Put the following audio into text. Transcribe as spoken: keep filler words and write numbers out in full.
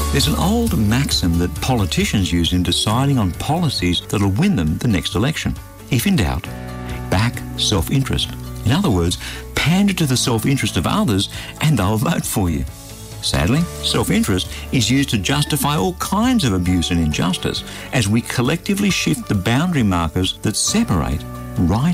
There's an old maxim that politicians use in deciding on policies that'll win them the next election. If in doubt, back self-interest. In other words, pander to the self-interest of others and they'll vote for you. Sadly, self-interest is used to justify all kinds of abuse and injustice as we collectively shift the boundary markers that separate right